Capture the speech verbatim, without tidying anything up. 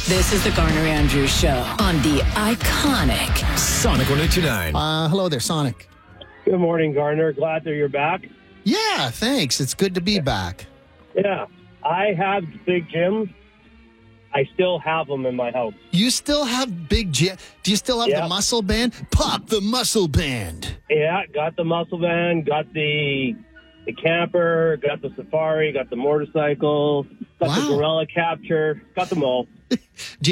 This is the Garner Andrews Show on the iconic Sonic one oh two nine. Uh, hello there, Sonic. Good morning, Garner. Glad that you're back. Yeah, thanks. It's good to be back. Yeah. I have big gyms. I still have them in my house. You still have big gym? Do you still have Yeah. the muscle band? Pop the muscle band. Yeah, got the muscle van, got the the camper, got the safari, got the motorcycle, got Wow. the gorilla capture, got them all.